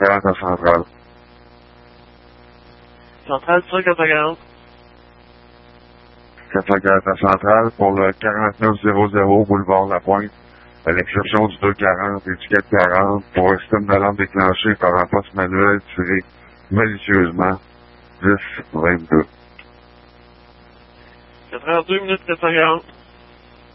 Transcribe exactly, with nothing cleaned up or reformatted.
quarante à Centrale. Centrale, c'est ça, quatre cent quarante? quatre cent quarante à Centrale pour le quarante-neuf zéro zéro boulevard La Pointe, à l'exception du deux quarante et du quatre quarante pour un système d'alarme déclenché par un poste manuel tiré malicieusement dix vingt-deux. quatre heures deux minutes quatre cent quarante.